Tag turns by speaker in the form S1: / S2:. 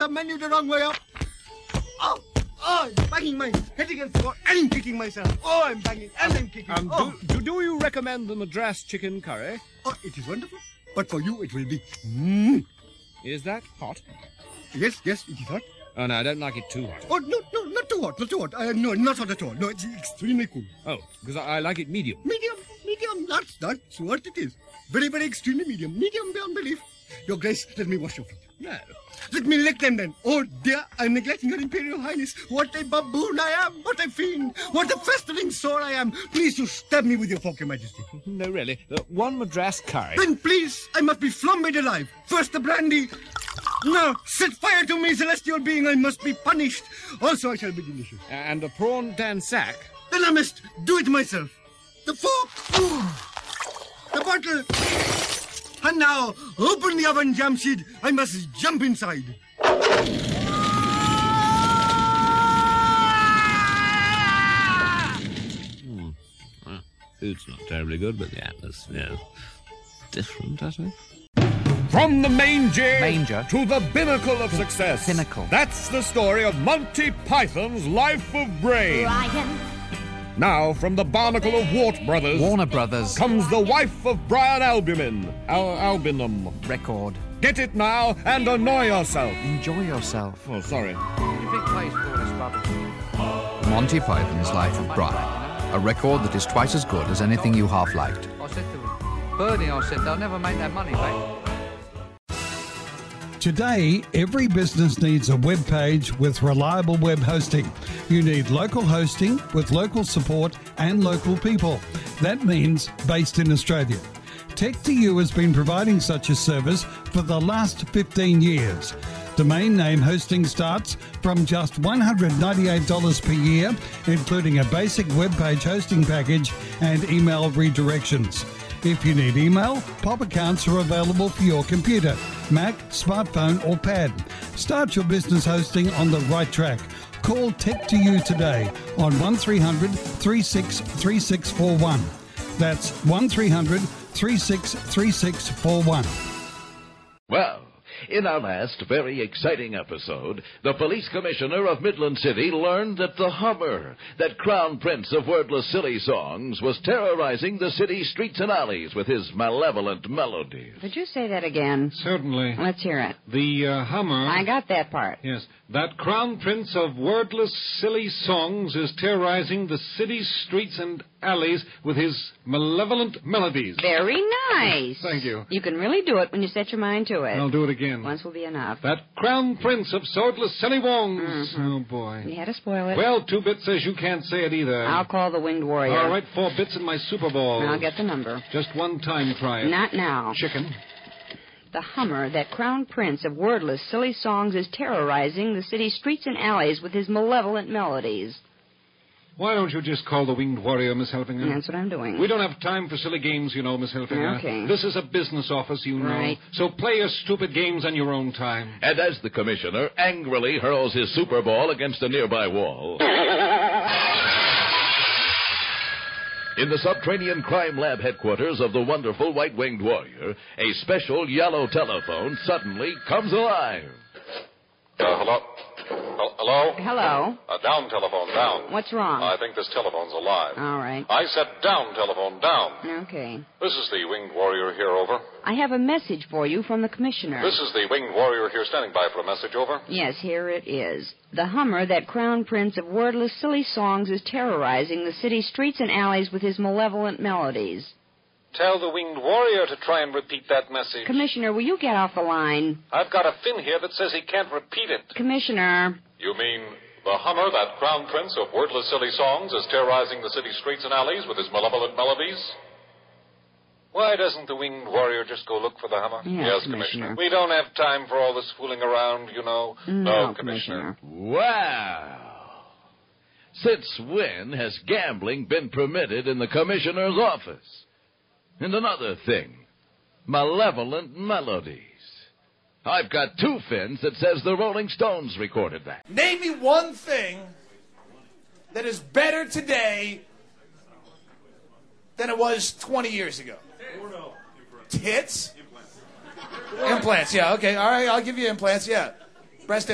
S1: the menu the wrong way up. Oh, I'm banging my head against the wall and kicking myself. Oh, I'm banging and I'm kicking.
S2: Do you recommend the Madras chicken curry?
S1: Oh, it is wonderful. But for you, it will be.
S2: Is that hot?
S1: Yes, it is hot.
S2: Oh, no, I don't like it too hot.
S1: Oh, no, not too hot, no, not hot at all. No, it's extremely cool.
S2: Oh, because I like it medium.
S1: Medium, that's what it is. Very, very extremely medium. Medium beyond belief. Your Grace, let me wash your feet.
S2: No.
S1: Let me lick them then. Oh, dear, I'm neglecting Her Imperial Highness. What a baboon I am. What a fiend. What a festering sore I am. Please, you stab me with your fork, Your Majesty.
S2: No, really. One Madras curry.
S1: Then, please, I must be flambéed alive. First the brandy. Now, set fire to me, celestial being. I must be punished. Also, I shall be delicious.
S2: And a prawn dansak.
S1: Then I must do it myself. The fork. Ooh. The bottle. And now, open the oven, Jamshid. I must jump inside.
S2: Food's not terribly good, but the atmosphere is different, I think. From the manger to the binnacle of success.
S3: Pinnacle.
S2: That's the story of Monty Python's Life of Brain.
S4: Ryan.
S2: Now, from the barnacle of
S3: Warner Brothers,
S2: comes the wife of Brian Albumin. Albinum.
S3: Record.
S2: Get it now and annoy yourself.
S3: Enjoy yourself.
S2: Oh, sorry.
S3: Monty Python's Life of Brian. A record that is twice as good as anything you half-liked.
S5: I said to Bernie, they'll never make that money back.
S6: Today, every business needs a web page with reliable web hosting. You need local hosting with local support and local people. That means based in Australia. Tech2U has been providing such a service for the last 15 years. Domain name hosting starts from just $198 per year, including a basic web page hosting package and email redirections. If you need email, POP accounts are available for your computer, Mac, smartphone or pad. Start your business hosting on the right track. Call Tech2U today on 1300 36 3641. That's 1300 36 3641.
S7: Well, in our last very exciting episode, the police commissioner of Midland City learned that the Hummer, that crown prince of wordless silly songs, was terrorizing the city's streets and alleys with his malevolent melodies.
S8: Could you say that again?
S9: Certainly.
S8: Let's hear it.
S9: The Hummer...
S8: I got that part.
S9: Yes. That crown prince of wordless silly songs is terrorizing the city's streets and alleys with his malevolent melodies.
S8: Very nice.
S9: Thank you.
S8: You can really do it when you set your mind to it.
S9: I'll do it again.
S8: Once will be enough.
S9: That crown prince of swordless silly songs.
S8: Mm-hmm.
S9: Oh, boy.
S8: You had to spoil it.
S9: Well, 2 Bits says you can't say it either.
S8: I'll call the Winged Warrior.
S9: All right, 4 Bits in my Super Bowl.
S8: I'll get the number.
S9: Just one time try it.
S8: Not now.
S9: Chicken.
S8: The Hummer, that crown prince of wordless silly songs, is terrorizing the city's streets and alleys with his malevolent melodies.
S9: Why don't you just call the Winged Warrior, Miss Helfinger?
S8: That's what I'm doing.
S9: We don't have time for silly games, you know, Miss Helfinger.
S8: Okay.
S9: This is a business office, you know.
S8: Right.
S9: So play your stupid games on your own time.
S7: And as the commissioner angrily hurls his Super Ball against a nearby wall... In the subterranean crime lab headquarters of the wonderful White-Winged Warrior, a special yellow telephone suddenly comes alive.
S10: Hello? Hello?
S8: Hello?
S10: Down telephone, down.
S8: What's wrong?
S10: I think this telephone's alive.
S8: All right.
S10: I said down telephone, down.
S8: Okay.
S10: This is the Winged Warrior here, over.
S8: I have a message for you from the commissioner.
S10: This is the Winged Warrior here standing by for a message, over.
S8: Yes, here it is. The Hummer, that crown prince of wordless silly songs, is terrorizing the city streets and alleys with his malevolent melodies.
S10: Tell the Winged Warrior to try and repeat that message.
S8: Commissioner, will you get off the line?
S10: I've got a fin here that says he can't repeat it.
S8: Commissioner.
S10: You mean the Hummer, that crown prince of wordless silly songs, is terrorizing the city streets and alleys with his malevolent melodies? Why doesn't the Winged Warrior just go look for the Hummer?
S8: Yes, Commissioner.
S10: We don't have time for all this fooling around, you know.
S8: No,
S10: Commissioner.
S7: Wow. Since when has gambling been permitted in the commissioner's office? And another thing, malevolent melodies. I've got 2 fins that says the Rolling Stones recorded that.
S11: Name me one thing that is better today than it was 20 years ago. Tits? Implants, yeah, okay. All right, I'll give you implants, yeah. Breast